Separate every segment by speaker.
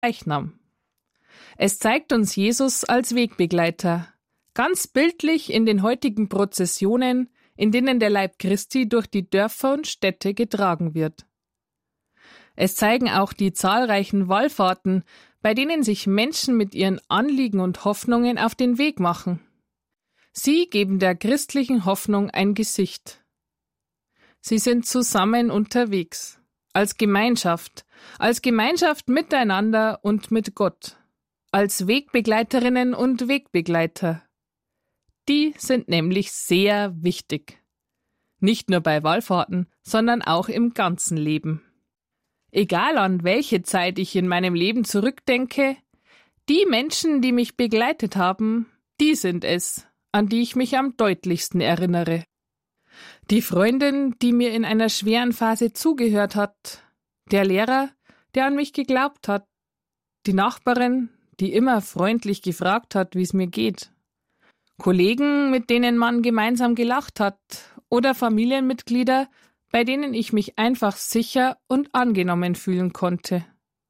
Speaker 1: Leichnam. Es zeigt uns Jesus als Wegbegleiter, ganz bildlich in den heutigen Prozessionen, in denen der Leib Christi durch die Dörfer und Städte getragen wird. Es zeigen auch die zahlreichen Wallfahrten, bei denen sich Menschen mit ihren Anliegen und Hoffnungen auf den Weg machen. Sie geben der christlichen Hoffnung ein Gesicht. Sie sind zusammen unterwegs, als Gemeinschaft miteinander und mit Gott, als Wegbegleiterinnen und Wegbegleiter. Die sind nämlich sehr wichtig. Nicht nur bei Wallfahrten, sondern auch im ganzen Leben. Egal an welche Zeit ich in meinem Leben zurückdenke, die Menschen, die mich begleitet haben, die sind es, an die ich mich am deutlichsten erinnere. Die Freundin, die mir in einer schweren Phase zugehört hat, der Lehrer, der an mich geglaubt hat, die Nachbarin, die immer freundlich gefragt hat, wie es mir geht, Kollegen, mit denen man gemeinsam gelacht hat, oder Familienmitglieder, bei denen ich mich einfach sicher und angenommen fühlen konnte.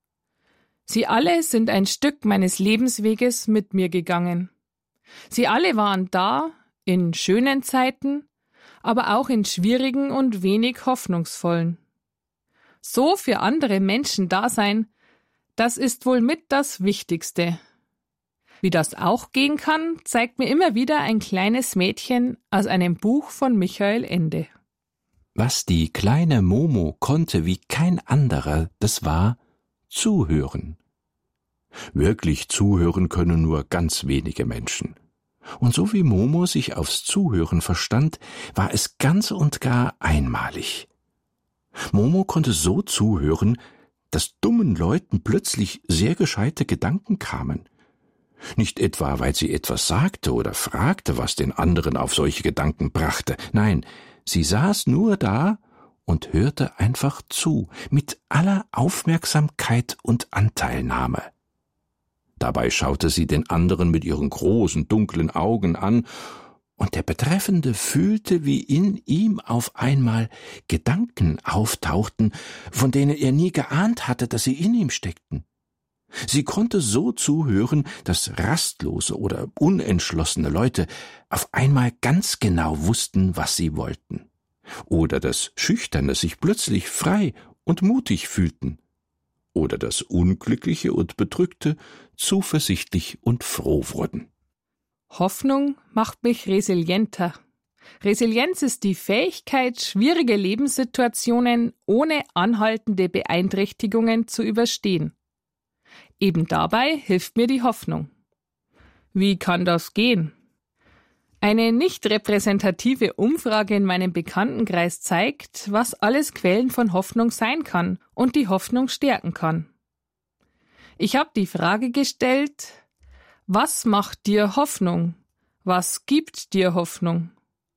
Speaker 1: Sie alle sind ein Stück meines Lebensweges mit mir gegangen. Sie alle waren da, in schönen Zeiten, aber auch in schwierigen und wenig hoffnungsvollen. So für andere Menschen da sein, das ist wohl mit das Wichtigste. Wie das auch gehen kann, zeigt mir immer wieder ein kleines Mädchen aus einem Buch von Michael Ende.
Speaker 2: Was die kleine Momo konnte wie kein anderer, das war zuhören. Wirklich zuhören können nur ganz wenige Menschen. Und so wie Momo sich aufs Zuhören verstand, war es ganz und gar einmalig. Momo konnte so zuhören, dass dummen Leuten plötzlich sehr gescheite Gedanken kamen. Nicht etwa, weil sie etwas sagte oder fragte, was den anderen auf solche Gedanken brachte. Nein, sie saß nur da und hörte einfach zu, mit aller Aufmerksamkeit und Anteilnahme. Dabei schaute sie den anderen mit ihren großen, dunklen Augen an, und der Betreffende fühlte, wie in ihm auf einmal Gedanken auftauchten, von denen er nie geahnt hatte, dass sie in ihm steckten. Sie konnte so zuhören, dass rastlose oder unentschlossene Leute auf einmal ganz genau wussten, was sie wollten. Oder dass Schüchterne sich plötzlich frei und mutig fühlten. Oder dass Unglückliche und Bedrückte zuversichtlich und froh wurden.
Speaker 1: Hoffnung macht mich resilienter. Resilienz ist die Fähigkeit, schwierige Lebenssituationen ohne anhaltende Beeinträchtigungen zu überstehen. Eben dabei hilft mir die Hoffnung. Wie kann das gehen? Eine nicht repräsentative Umfrage in meinem Bekanntenkreis zeigt, was alles Quellen von Hoffnung sein kann und die Hoffnung stärken kann. Ich habe die Frage gestellt: Was macht dir Hoffnung? Was gibt dir Hoffnung?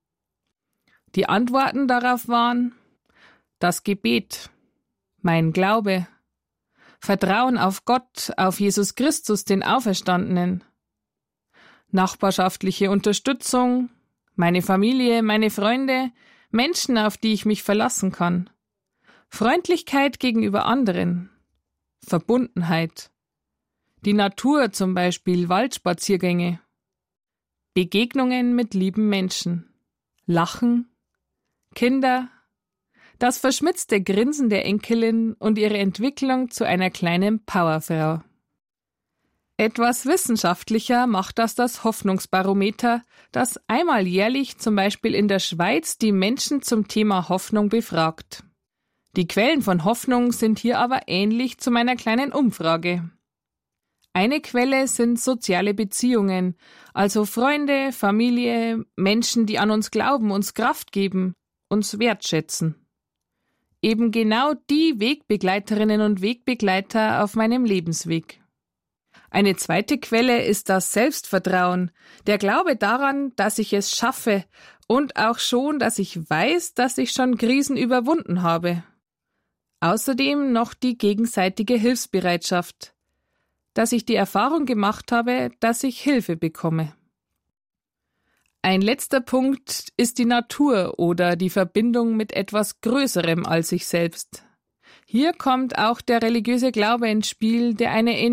Speaker 1: Die Antworten darauf waren: das Gebet, mein Glaube, Vertrauen auf Gott, auf Jesus Christus, den Auferstandenen, nachbarschaftliche Unterstützung, meine Familie, meine Freunde, Menschen, auf die ich mich verlassen kann, Freundlichkeit gegenüber anderen, Verbundenheit, die Natur, zum Beispiel Waldspaziergänge, Begegnungen mit lieben Menschen, Lachen, Kinder, das verschmitzte Grinsen der Enkelin und ihre Entwicklung zu einer kleinen Powerfrau. Etwas wissenschaftlicher macht das Hoffnungsbarometer, das einmal jährlich zum Beispiel in der Schweiz die Menschen zum Thema Hoffnung befragt. Die Quellen von Hoffnung sind hier aber ähnlich zu meiner kleinen Umfrage. Eine Quelle sind soziale Beziehungen, also Freunde, Familie, Menschen, die an uns glauben, uns Kraft geben, uns wertschätzen. Eben genau die Wegbegleiterinnen und Wegbegleiter auf meinem Lebensweg. Eine zweite Quelle ist das Selbstvertrauen, der Glaube daran, dass ich es schaffe und auch schon, dass ich weiß, dass ich schon Krisen überwunden habe. Außerdem noch die gegenseitige Hilfsbereitschaft, dass ich die Erfahrung gemacht habe, dass ich Hilfe bekomme. Ein letzter Punkt ist die Natur oder die Verbindung mit etwas Größerem als ich selbst. Hier kommt auch der religiöse Glaube ins Spiel, der eine